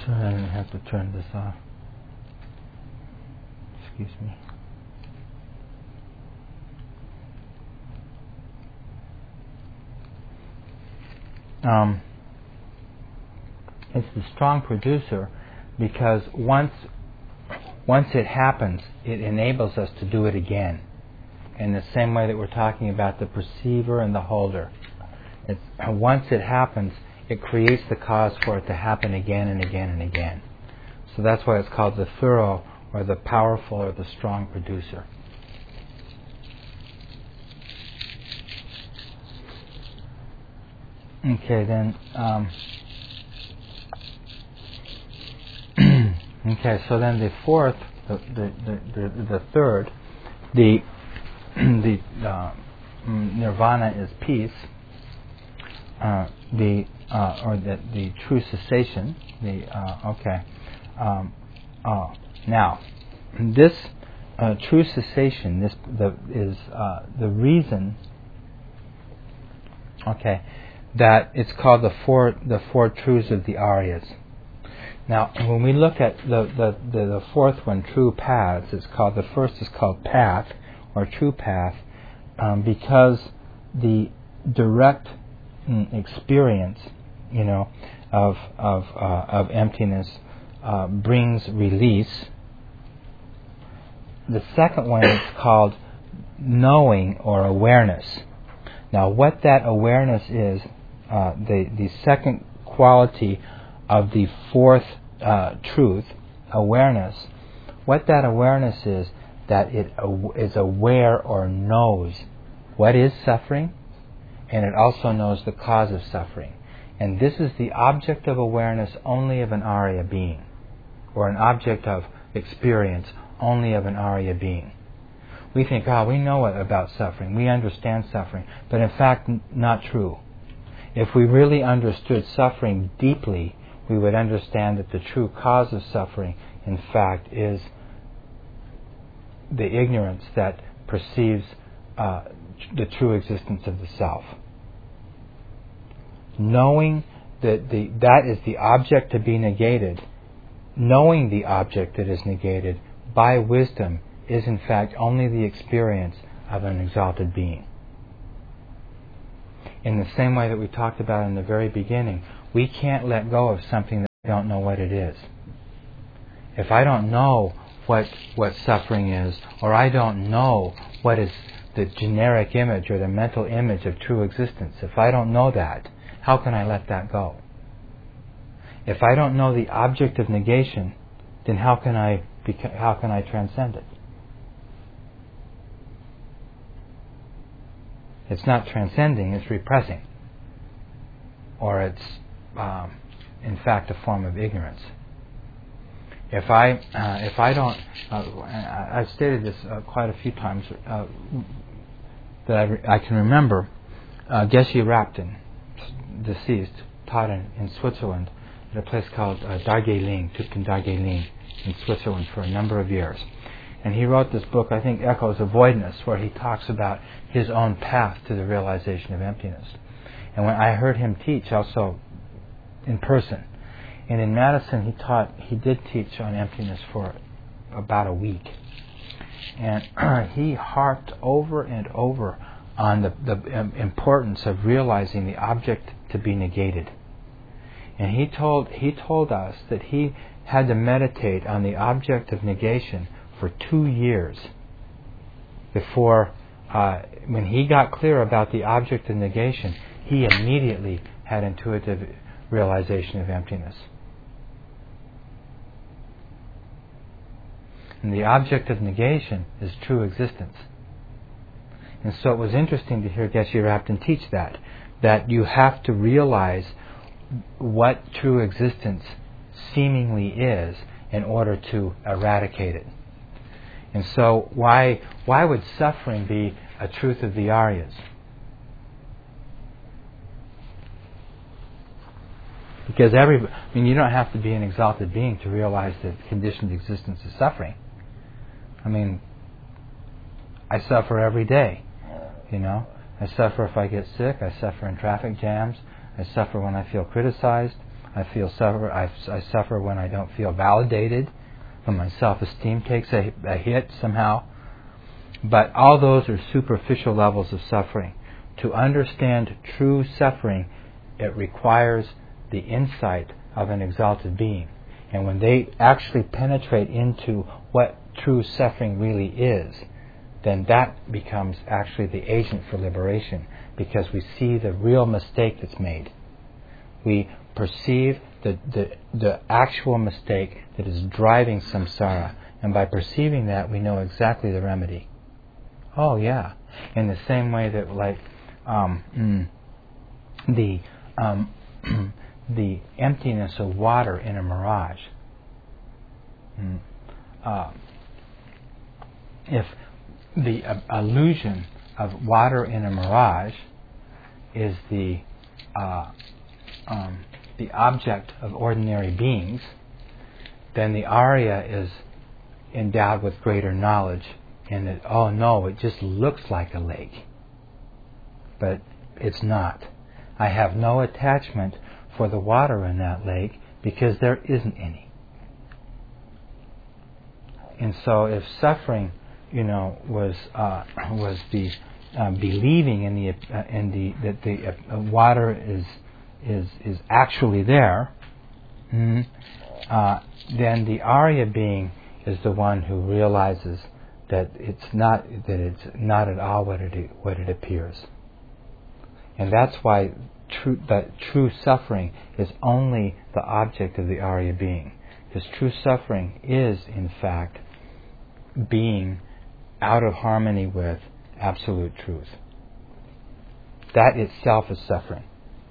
I have to turn this off. Excuse me. It's the strong producer because once it happens, it enables us to do it again. In the same way that we're talking about the perceiver and the holder. Once it happens, it creates the cause for it to happen again and again and again. So that's why it's called the thorough or the powerful or the strong producer. Okay, then. Okay, so then the fourth, the third, the nirvana is peace. The true cessation. Now, this true cessation, is the reason. Okay, that it's called the four truths of the Aryas. Now, when we look at the fourth one, true paths, the first is called path or true path, because the direct experience, of emptiness brings release. The second one is called knowing or awareness. Now, what that awareness is, the second quality of the fourth truth, awareness, what that awareness is, that it is aware or knows what is suffering, and it also knows the cause of suffering. And this is the object of awareness only of an Arya being, or an object of experience only of an Arya being. We think, we know about suffering, we understand suffering, but in fact, not true. If we really understood suffering deeply, we would understand that the true cause of suffering, in fact, is the ignorance that perceives the true existence of the self. Knowing that is the object to be negated, knowing the object that is negated by wisdom is in fact only the experience of an exalted being. In the same way that we talked about in the very beginning, we can't let go of something that we don't know what it is. If I don't know what suffering is, or I don't know what is the generic image or the mental image of true existence, if I don't know that, how can I let that go? If I don't know the object of negation, then how can I transcend it? It's not transcending, it's repressing. Or it's, in fact, a form of ignorance. If I don't, I've stated this quite a few times that I can remember. Geshe Rapton, deceased, taught in Switzerland at a place called Darjeeling, Tupten Darjeeling, in Switzerland for a number of years. And he wrote this book, I think, Echoes of Voidness, where he talks about his own path to the realization of emptiness. And when I heard him teach also in person, and in Madison he did teach on emptiness for about a week. And he harped over and over on the importance of realizing the object to be negated. And he told us that he had to meditate on the object of negation for 2 years before, when he got clear about the object of negation, he immediately had intuitive realization of emptiness. And the object of negation is true existence. And so it was interesting to hear Geshe Rapton teach that you have to realize what true existence seemingly is in order to eradicate it. And so why would suffering be a truth of the Aryas? Because you don't have to be an exalted being to realize that conditioned existence is suffering. I suffer every day, I suffer if I get sick, I suffer in traffic jams, I suffer when I feel criticized, I suffer when I don't feel validated, when my self-esteem takes a hit somehow. But all those are superficial levels of suffering. To understand true suffering, it requires the insight of an exalted being. And when they actually penetrate into what true suffering really is, then that becomes actually the agent for liberation, because we see the real mistake that's made. We perceive the actual mistake that is driving samsara, and by perceiving that, we know exactly the remedy. Oh yeah, in the same way that the emptiness of water in a mirage. If the illusion of water in a mirage is the object of ordinary beings, then the Arya is endowed with greater knowledge in that, oh no, it just looks like a lake. But it's not. I have no attachment for the water in that lake because there isn't any. And so if suffering, was the believing that the water is actually there, then the Arya being is the one who realizes that it's not at all what it appears. And that's why true suffering is only the object of the Arya being. Because true suffering is, in fact, being out of harmony with absolute truth. That itself is suffering.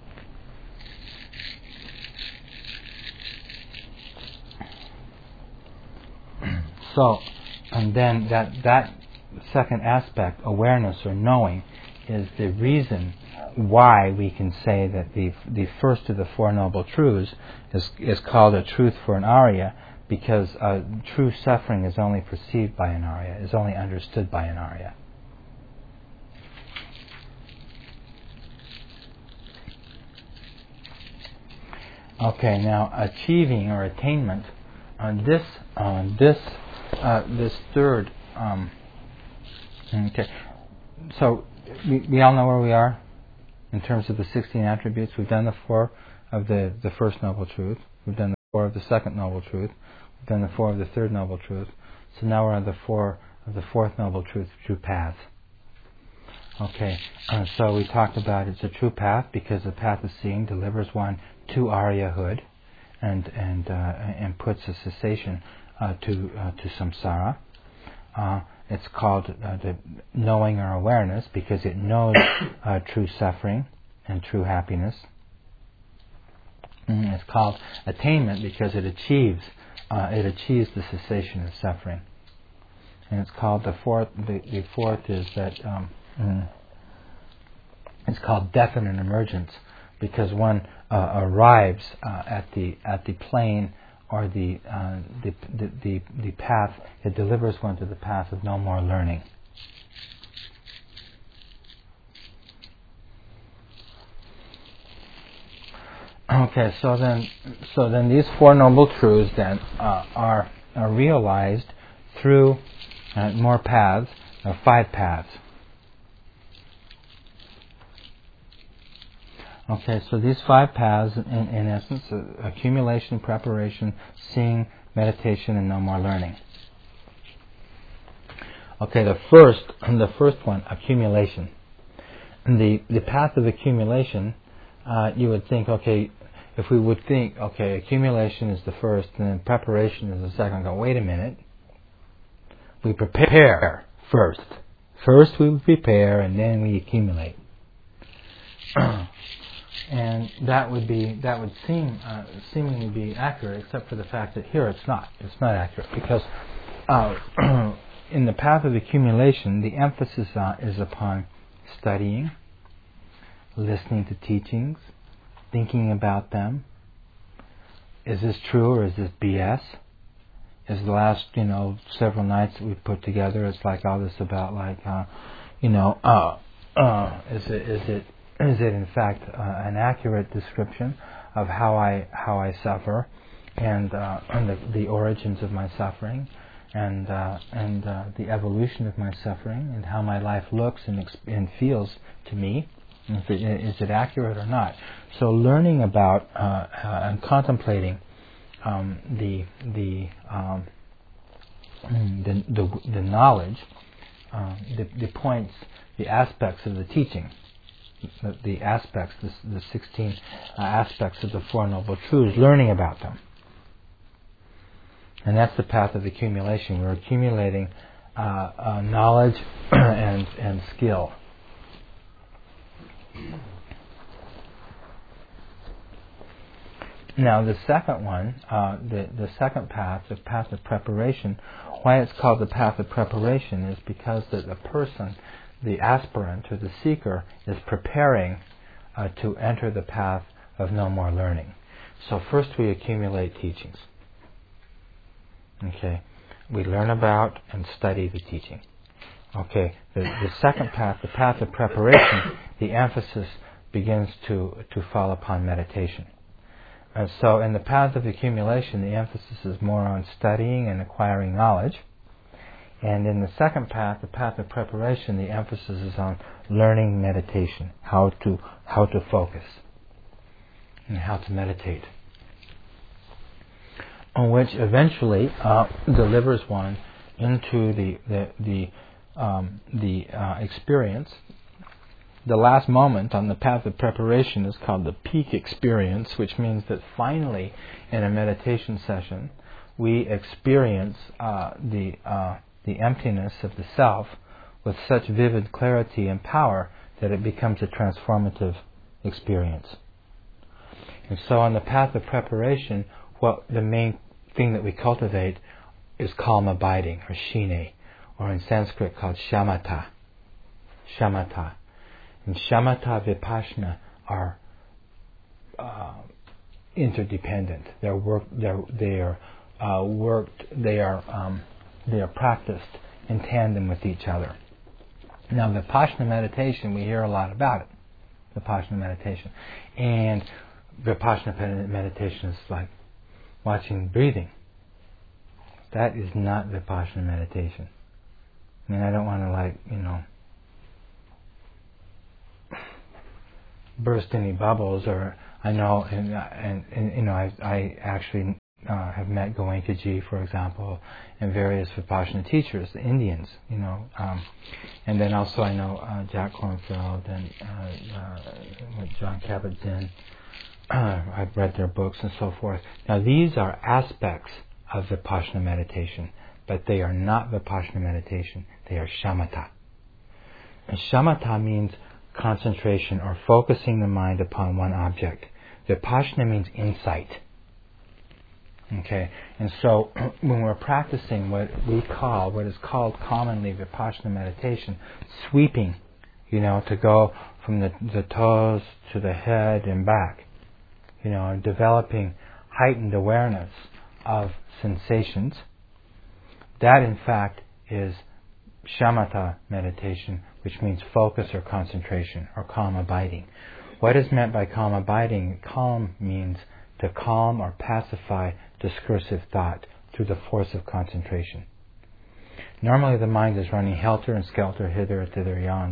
So, and then that second aspect, awareness or knowing, is the reason why we can say that the first of the Four Noble Truths is called a truth for an Arya, because true suffering is only perceived by an Arya, is only understood by an Arya. Okay, now achieving or attainment on this third. Okay, so we all know where we are in terms of the 16 attributes. We've done the 4 of the First Noble Truth. We've done the 4 of the Second Noble Truth. We've done the 4 of the Third Noble Truth. So now we're on the 4 of the Fourth Noble Truth, true path. Okay, so we talked about it's a true path because the path of seeing delivers one to Aryahood and puts a cessation to samsara. It's called the knowing or awareness because it knows true suffering and true happiness. It's called attainment because it achieves the cessation of suffering. And it's called the fourth is that it's called definite emergence because one arrives at the plane or the path. It delivers one to the path of no more learning. Okay, so then these 4 noble truths then are realized through more paths, 5 paths. Okay, so these 5 paths, in essence, accumulation, preparation, seeing, meditation, and no more learning. Okay, the first one, accumulation. The path of accumulation, you would think, okay, if we would think, okay, accumulation is the first, and then preparation is the second. Go, wait a minute. We prepare first. First we prepare, and then we accumulate. And that would seem seemingly be accurate, except for the fact that here it's not. It's not accurate because in the path of accumulation, the emphasis is upon studying, listening to teachings, thinking about them. Is this true or is this BS? Is the last several nights that we've put together? It's like all this about is it in fact an accurate description of how I suffer, and the origins of my suffering, and the evolution of my suffering, and how my life looks and feels to me. Is it accurate or not? So learning about and contemplating the knowledge, the points, the aspects of the teaching, the aspects, the 16 aspects of the Four Noble Truths, learning about them. And that's the path of accumulation. We're accumulating knowledge and skill. Now the second one, the second path, the path of preparation, why it's called the path of preparation is because the person, the aspirant or the seeker, is preparing to enter the path of no more learning. So first we accumulate teachings. Okay, we learn about and study the teaching. Okay, the second path, the path of preparation, the emphasis begins to fall upon meditation. And so in the path of accumulation, the emphasis is more on studying and acquiring knowledge. And in the second path, the path of preparation, the emphasis is on learning meditation, how to focus and how to meditate, on which eventually delivers one into the experience. The last moment on the path of preparation is called the peak experience, which means that finally, in a meditation session, we experience the emptiness of the self with such vivid clarity and power that it becomes a transformative experience. And so on the path of preparation, the main thing that we cultivate is calm abiding, or shine, or in Sanskrit called shamatha. Shamatha. And shamatha vipassana are interdependent. They are practiced in tandem with each other. Now, vipassana meditation, we hear a lot about it. Vipassana meditation, and vipassana meditation is like watching breathing. That is not vipassana meditation. I mean, I don't want to burst any bubbles, or I know, and I actually have met Goenkaji, for example, and various Vipassana teachers, the Indians, and then also I know Jack Kornfield and John Kabat-Zinn. I've read their books and so forth. Now these are aspects of Vipassana meditation, but they are not Vipassana meditation. They are shamatha. And shamatha means concentration or focusing the mind upon one object. Vipassana means insight. Okay, and so when we're practicing what is called commonly Vipassana meditation, sweeping, to go from the toes to the head and back, developing heightened awareness of sensations, that in fact is shamatha meditation, which means focus or concentration or calm abiding. What is meant by calm abiding? Calm means to calm or pacify discursive thought through the force of concentration. Normally the mind is running helter and skelter, hither, thither, yon,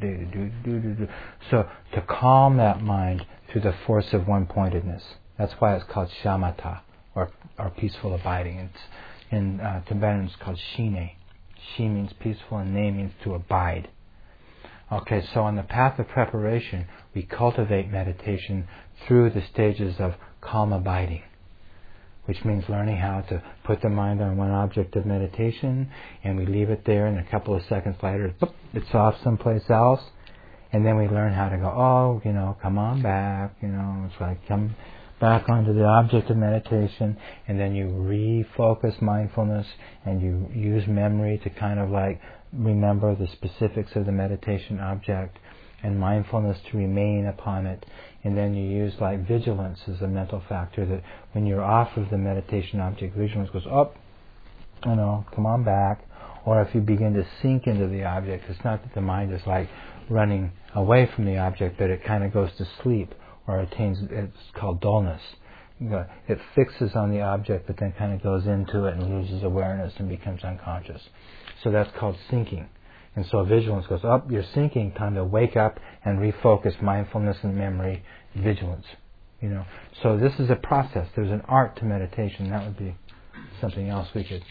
so to calm that mind through the force of one-pointedness. That's why it's called shamatha, or peaceful abiding. It's in Tibetan it's called shine. Shi means peaceful and ne means to abide. Okay, so on the path of preparation, we cultivate meditation through the stages of calm abiding, which means learning how to put the mind on one object of meditation, and we leave it there, and a couple of seconds later, it's off someplace else, and then we learn how to go, come on back, it's like come back onto the object of meditation, and then you refocus mindfulness, and you use memory to kind of like remember the specifics of the meditation object, and mindfulness to remain upon it, and then you use like vigilance as a mental factor, that when you're off of the meditation object, vigilance goes up, come on back. Or if you begin to sink into the object, it's not that the mind is like running away from the object, but it kind of goes to sleep, or attains, it's called dullness. It fixes on the object, but then kind of goes into it and loses awareness and becomes unconscious. So that's called sinking. And so vigilance goes up, you're sinking, time to wake up and refocus mindfulness and memory, vigilance. So this is a process. There's an art to meditation. That would be something else we could.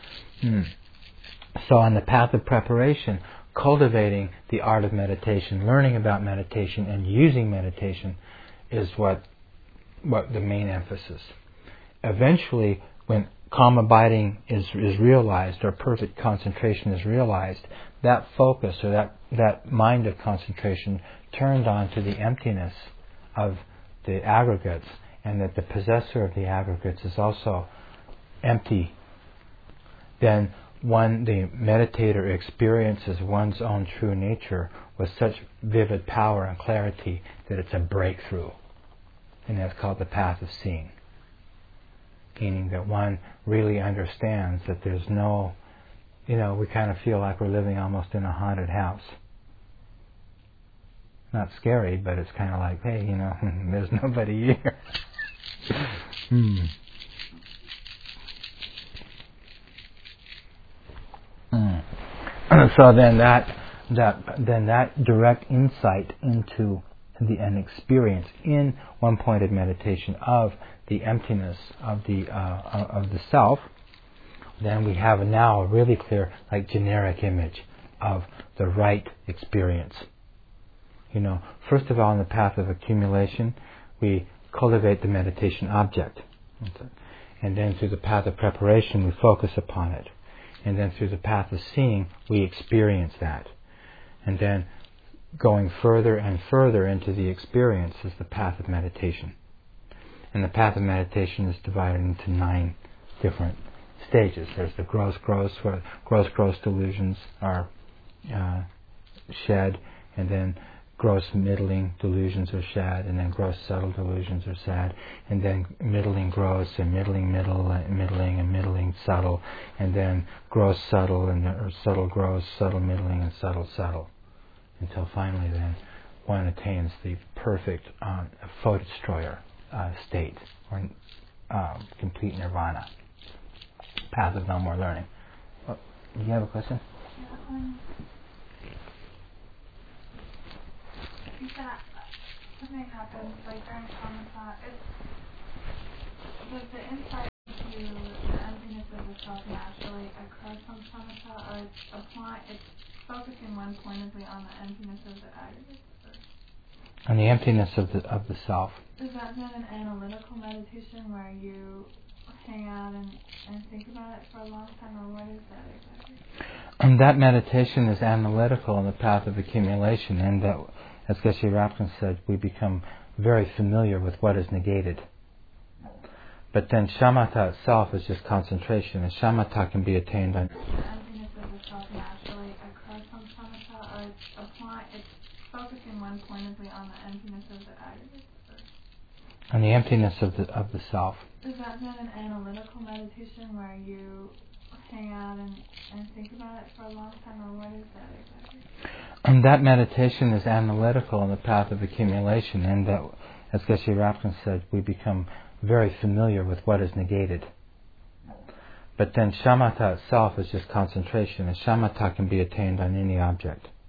So on the path of preparation, cultivating the art of meditation, learning about meditation and using meditation is what the main emphasis. Eventually, when calm abiding is realized, or perfect concentration is realized, that focus or that mind of concentration turned on to the emptiness of the aggregates, and that the possessor of the aggregates is also empty, then the meditator experiences one's own true nature with such vivid power and clarity that it's a breakthrough. And that's called the path of seeing. Meaning that one really understands that there's no, we kind of feel like we're living almost in a haunted house. Not scary, but it's kind of like, hey, there's nobody here. So then that direct insight into an experience in one pointed meditation of the emptiness of the self, then we have now a really clear, generic image of the right experience. First of all, in the path of accumulation, we cultivate the meditation object, and then through the path of preparation, we focus upon it. And then through the path of seeing, we experience that. And then going further and further into the experience is the path of meditation. And the path of meditation is divided into 9 different stages. There's the gross, where gross delusions are shed, and then gross middling delusions are shed, and then gross subtle delusions are shed, and then middling gross, and middling middle, and middling subtle, and then gross subtle, or subtle gross, subtle middling, and subtle subtle, until finally then one attains the perfect foe destroyer state, or complete nirvana, path of no more learning. Do you have a question? That something happens during samatha. Does the insight into the emptiness of the self naturally occur from samatha, or it's focusing one pointedly on the emptiness of the aggregates? On the emptiness of the self. Is that then an analytical meditation where you hang out and think about it for a long time, or what is that exactly? That meditation is analytical in the path of accumulation, and that, as Geshe Rabten said, we become very familiar with what is negated. But then shamatha itself is just concentration, and shamatha can be attained by... The emptiness of the self naturally occurs from samatha, or it's focusing one pointedly on the emptiness of the aggregates? On the emptiness of the self. Is that then an analytical meditation where you hang out and think about it for a long time, or what is that exactly? That meditation is analytical in the path of accumulation, and that, as Geshe Rabten said, we become very familiar with what is negated. But then shamatha itself is just concentration, and shamatha can be attained on any object.